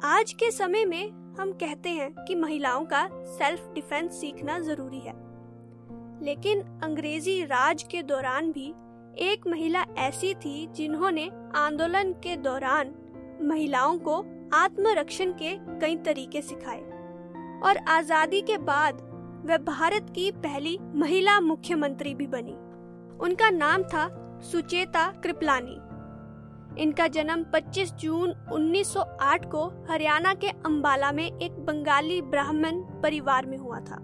आज के समय में हम कहते हैं कि महिलाओं का सेल्फ डिफेंस सीखना जरूरी है, लेकिन अंग्रेजी राज के दौरान भी एक महिला ऐसी थी जिन्होंने आंदोलन के दौरान महिलाओं को आत्मरक्षण के कई तरीके सिखाए और आजादी के बाद वह भारत की पहली महिला मुख्यमंत्री भी बनी। उनका नाम था सुचेता कृपलानी। इनका जन्म 25 जून 1908 को हरियाणा के अंबाला में एक बंगाली ब्राह्मण परिवार में हुआ था।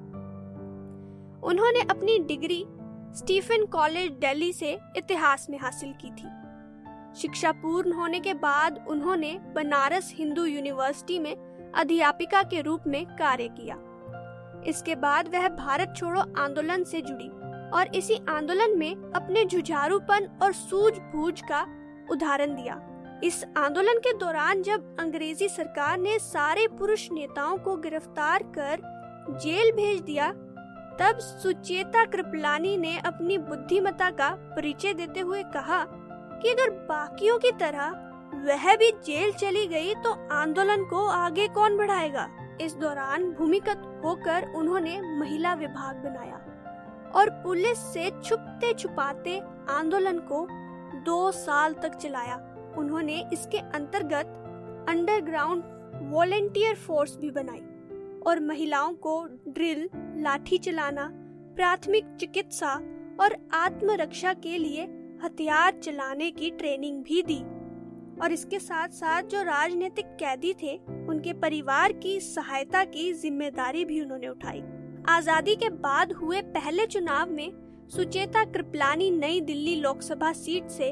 उन्होंने अपनी डिग्री स्टीफन कॉलेज दिल्ली से इतिहास में हासिल की थी। शिक्षा पूर्ण होने के बाद उन्होंने बनारस हिंदू यूनिवर्सिटी में अध्यापिका के रूप में कार्य किया। इसके बाद वह भारत छोड़ो आंदोलन से जुड़ी और इसी आंदोलन में अपने जुझारूपन और सूझबूझ का उदाहरण दिया। इस आंदोलन के दौरान जब अंग्रेजी सरकार ने सारे पुरुष नेताओं को गिरफ्तार कर जेल भेज दिया, तब सुचेता कृपलानी ने अपनी बुद्धिमत्ता का परिचय देते हुए कहा कि अगर बाकियों की तरह वह भी जेल चली गई तो आंदोलन को आगे कौन बढ़ाएगा। इस दौरान भूमिगत होकर उन्होंने महिला विभाग बनाया और पुलिस से छुपते छुपाते आंदोलन को 2 साल तक चलाया। उन्होंने इसके अंतर्गत अंडरग्राउंड वॉलेंटियर फोर्स भी बनाई और महिलाओं को ड्रिल, लाठी चलाना, प्राथमिक चिकित्सा और आत्मरक्षा के लिए हथियार चलाने की ट्रेनिंग भी दी। और इसके साथ साथ जो राजनीतिक कैदी थे उनके परिवार की सहायता की जिम्मेदारी भी उन्होंने उठाई। आजादी के बाद हुए पहले चुनाव में सुचेता कृपलानी नई दिल्ली लोकसभा सीट से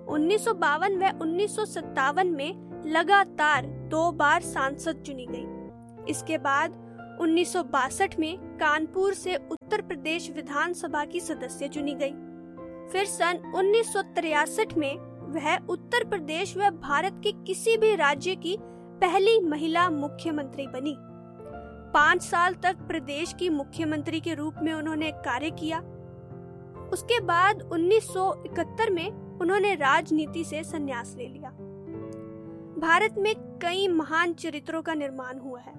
1952 व 1957 में लगातार 2 बार सांसद चुनी गई। इसके बाद 1962 में कानपुर से उत्तर प्रदेश विधानसभा की सदस्य चुनी गई। फिर सन 1963 में वह उत्तर प्रदेश व भारत के किसी भी राज्य की पहली महिला मुख्यमंत्री बनी। 5 साल तक प्रदेश की मुख्यमंत्री के रूप में उन्होंने कार्य किया। उसके बाद 1971 में उन्होंने राजनीति से संन्यास ले लिया। भारत में कई महान चरित्रों का निर्माण हुआ है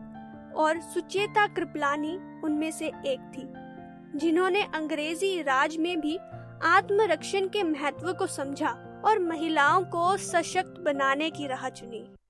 और सुचेता कृपलानी उनमें से एक थी, जिन्होंने अंग्रेजी राज में भी आत्मरक्षण के महत्व को समझा और महिलाओं को सशक्त बनाने की राह चुनी।